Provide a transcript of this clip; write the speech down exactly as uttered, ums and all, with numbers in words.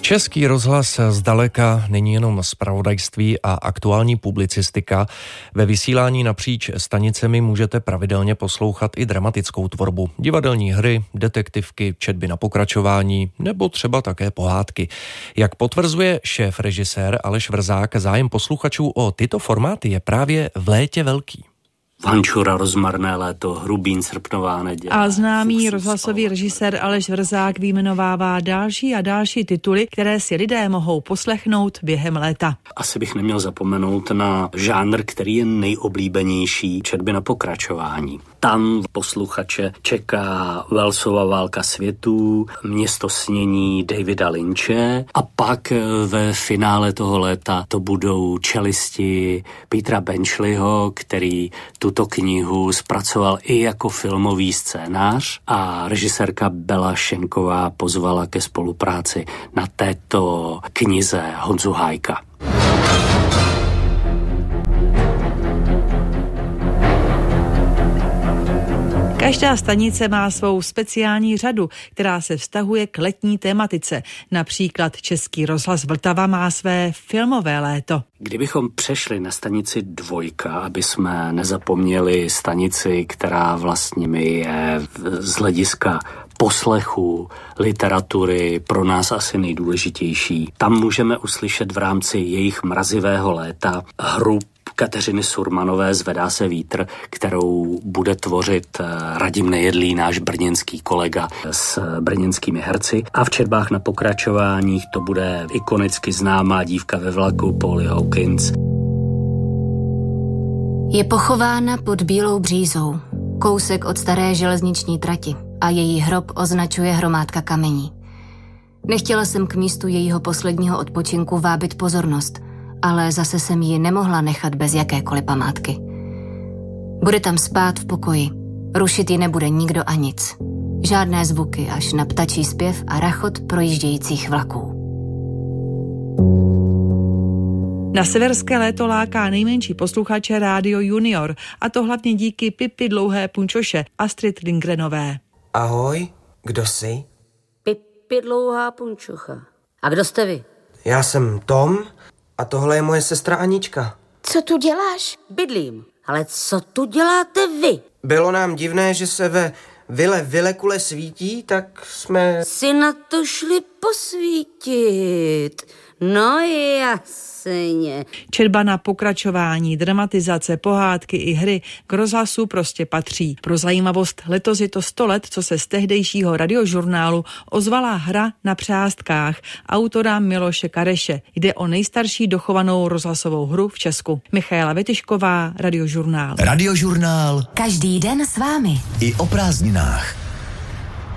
Český rozhlas zdaleka není jenom zpravodajství a aktuální publicistika. Ve vysílání napříč stanicemi můžete pravidelně poslouchat i dramatickou tvorbu. Divadelní hry, detektivky, četby na pokračování nebo třeba také pohádky. Jak potvrzuje šéf režisér Aleš Vrzák, zájem posluchačů o tyto formáty je právě v létě velký. Vančura, rozmarné léto, Hrubín, srpnová neděle. A známý rozhlasový režisér Aleš Vrzák vyjmenovává další a další tituly, které si lidé mohou poslechnout během léta. Asi bych neměl zapomenout na žánr, který je nejoblíbenější, četby na pokračování. Tam posluchače čeká Wellsova Válka světů, Město snění Davida Lynche a pak ve finále toho léta to budou čelisti Petera Benčliho, který tuto knihu zpracoval i jako filmový scénář a režisérka Bela Šenková pozvala ke spolupráci na této knize Honzu Hájka. Každá stanice má svou speciální řadu, která se vztahuje k letní tematice. Například Český rozhlas Vltava má své filmové léto. Kdybychom přešli na stanici dvojka, aby jsme nezapomněli stanici, která vlastně mi je z hlediska poslechu, literatury pro nás asi nejdůležitější. Tam můžeme uslyšet v rámci jejich mrazivého léta hru Kateřiny Surmanové Zvedá se vítr, kterou bude tvořit Radim Nejedlý, náš brněnský kolega s brněnskými herci. A v četbách na pokračováních to bude ikonicky známá Dívka ve vlaku Polly Hawkins. Je pochována pod Bílou břízou, kousek od staré železniční trati, a její hrob označuje hromádka kamení. Nechtěla jsem k místu jejího posledního odpočinku vábit pozornost, ale zase jsem ji nemohla nechat bez jakékoliv památky. Bude tam spát v pokoji, rušit ji nebude nikdo a nic. Žádné zvuky až na ptačí zpěv a rachot projíždějících vlaků. Na severské léto láká nejmenší posluchače Rádio Junior, a to hlavně díky Pipi Dlouhé Punčoše Astrid Lindgrenové. Ahoj, kdo jsi? Pipi Dlouhá Punčocha. A kdo jste vy? Já jsem Tom a tohle je moje sestra Anička. Co tu děláš? Bydlím. Ale co tu děláte vy? Bylo nám divné, že se ve vile Vilekule svítí, tak jsme... Si na to šli posvítit. No jasně. Četba na pokračování, dramatizace, pohádky i hry k rozhlasu prostě patří. Pro zajímavost, letos je to sto let, co se z tehdejšího radiožurnálu ozvala Hra na přástkách autora Miloše Kareše. Jde o nejstarší dochovanou rozhlasovou hru v Česku. Michaela Vetyšková, Radiožurnál. Radiožurnál. Každý den s vámi. I o prázdninách.